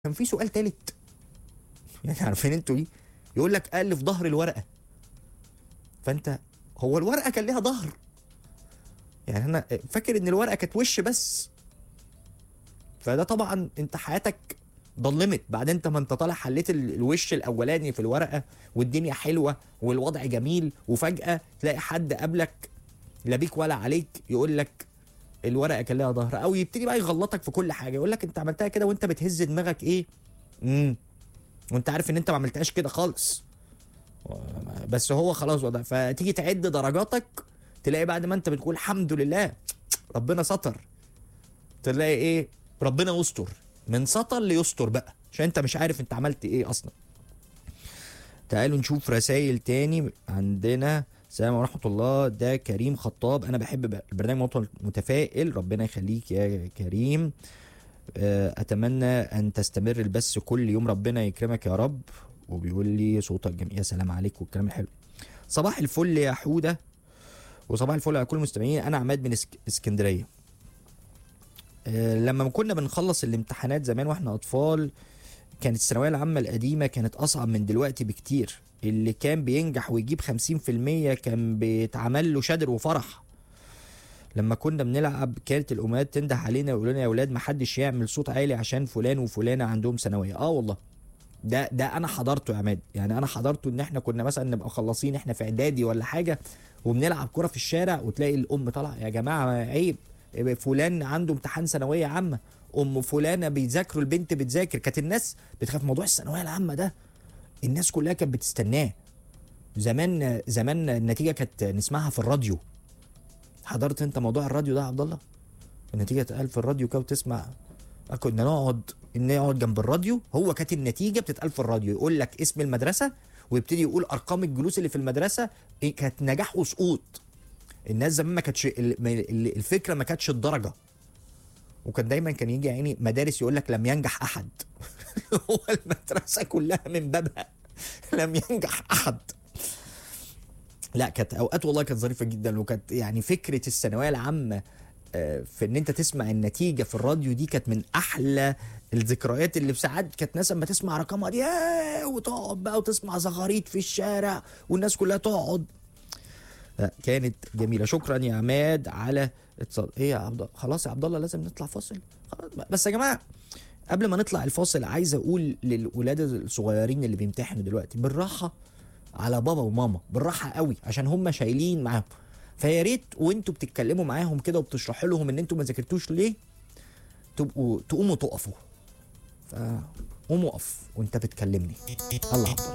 كان في سؤال تالت، يعني عارفين انتوا ايه؟ يقول لك الف ظهر الورقه. فانت هو الورقه كان ليها ظهر؟ يعني انا فاكر ان الورقه كانت وش بس. فده طبعا انت حياتك ضلمت بعد انت ما انت طالع حليت الوش الاولاني في الورقه والدنيا حلوه والوضع جميل، وفجاه تلاقي حد قبلك لا بيك ولا عليك يقول لك الورقه كان ليها ظهر، او يبتدي بقى يغلطك في كل حاجه، يقول لك انت عملتها كده وانت بتهز دماغك ايه؟ وانت عارف ان انت ما عملتهاش كده خالص، بس هو خلاص وضع. فتيجي تعد درجاتك تلاقي بعد ما انت بتقول الحمد لله ربنا ستر، تلاقي ايه؟ ربنا يستر من سطر ليستر بقى، عشان انت مش عارف انت عملت ايه اصلا. تعالوا نشوف رسائل تاني عندنا. السلام ورحمة الله، ده كريم خطاب. انا بحب البرنامج موطن متفائل، ربنا يخليك يا كريم. اتمنى ان تستمر البث كل يوم، ربنا يكرمك يا رب. وبيقول لي صوتك جميل، يا سلام عليك والكلام الحلو. صباح الفل يا حودة، وصباح الفل على كل المستمعين. انا عماد من اسكندرية. لما كنا بنخلص الامتحانات زمان واحنا اطفال، كانت الثانوية العامة القديمة كانت اصعب من دلوقتي بكتير. اللي كان بينجح ويجيب 50% كان بيتعمل له شادر وفرح. لما كنا بنلعب كانت الامهات تنده علينا ويقولوا لنا يا اولاد ما حدش يعمل صوت عالي عشان فلان وفلانة عندهم ثانوية. والله ده انا حضرته يا عماد، يعني انا حضرته ان احنا كنا مثلا نبقى مخلصين احنا في اعدادي ولا حاجه وبنلعب كرة في الشارع، وتلاقي الام طالعه يا جماعه عيب، فلان عنده امتحان ثانويه عامه، ام فلانه بيذاكروا، البنت بتذاكر. كانت الناس بتخاف موضوع الثانويه العامه ده، الناس كلها كانت بتستناه. زمان النتيجه كانت نسمعها في الراديو. حضرت انت موضوع الراديو ده يا عبد الله؟ النتيجه اتقال في الراديو كده وتسمع. كنا نقعد جنب الراديو، هو كانت النتيجه بتتقال في الراديو، يقول لك اسم المدرسه ويبتدي يقول ارقام الجلوس اللي في المدرسه. كانت نجاح وسقوط. الناس زمان ما كانتش الفكره ما كانتش الدرجه. وكان دايما كان يجي يعني مدارس يقول لك لم ينجح احد. هو المدرسه كلها من بابها لم ينجح احد. لا كانت اوقات والله كانت ظريفه جدا. وكانت يعني فكره الثانويه العامه في ان انت تسمع النتيجه في الراديو دي كانت من احلى الذكريات. اللي في ساعات كانت ناس اما تسمع رقمها دي وتقعد بقى وتسمع زغاريت في الشارع والناس كلها تقعد. كانت جميله. شكرا يا عماد على ايه يا عبد الله؟ خلاص يا عبد الله لازم نطلع فاصل. بس يا جماعه قبل ما نطلع الفاصل عايز اقول للولاد الصغيرين اللي بيمتحنوا دلوقتي بالراحه على بابا وماما، بالراحه قوي عشان هم شايلين معاهم. فيا ريت وانتوا بتتكلموا معاهم كده وبتشرحوا لهم ان انتوا ما ذاكرتوش ليه، تقوموا تقفوا. فقوم اقف وانت بتكلمني. الله عبد الله.